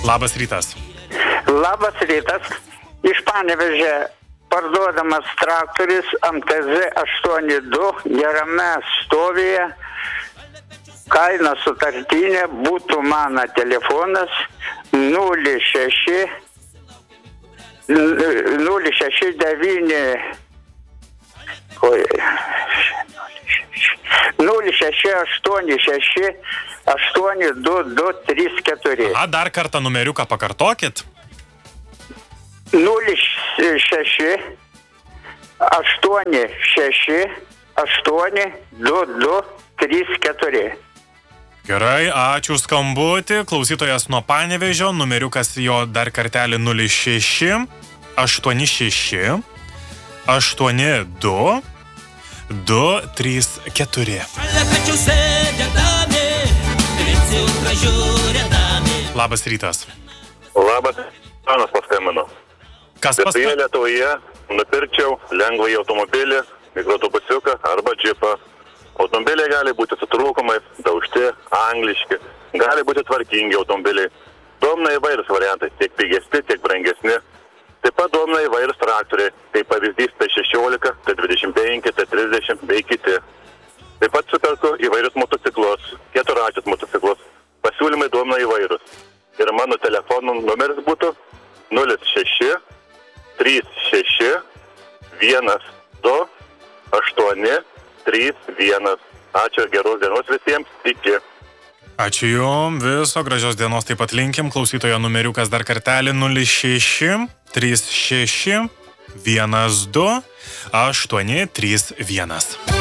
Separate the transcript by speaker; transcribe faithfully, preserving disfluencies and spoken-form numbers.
Speaker 1: Labas rytas.
Speaker 2: Labas rytas. Iš Panevėžio parduodamas traktorius M T Z aštuoni du gerame stovyje. Kaina sutartinė būtų mano telefonas nulis šeši devyni nulis šeši aštuoni šeši aštuoni du du trys keturi.
Speaker 1: A, dar kartą numeriuką pakartokit.
Speaker 2: nulis šeši aštuoni šeši aštuoni du du trys keturi.
Speaker 1: Gerai, ačiū skambutį. Klausytojas nuo Panevėžio, numeriukas jo dar kartelį nulis šeši aštuoni šeši aštuoni du du trys keturi. Labas rytas.
Speaker 3: Labas, Anas paskambino.
Speaker 1: Kas
Speaker 3: Vietoje
Speaker 1: paskambino?
Speaker 3: Lietuvoje nupirkčiau lengvąjį automobilį, mikroautobusiuką arba džipą. Automobiliai gali būti su trūkumais, daužti, angliški, gali būti tvarkingi automobiliai. Domina įvairūs variantai, tiek pigesni, tiek brangesni. Taip pat domina įvairūs traktoriai, kaip pavyzdys T šešiolika, T dvidešimt penki, T trisdešimt bei kiti. Taip pat superku įvairius motociklus, keturačius motociklus. Pasiūlymai domina įvairūs. Ir mano telefonų numeris būtų nulis šeši trys šeši vienas du aštuoni trys vienas. Ačiū, geros dienos visiems, iki.
Speaker 1: Ačiū jum, viso gražios dienos taip pat linkim. Klausytojo numeriukas dar kartelį nulis šeši trys šeši vienas du aštuoni trys vienas.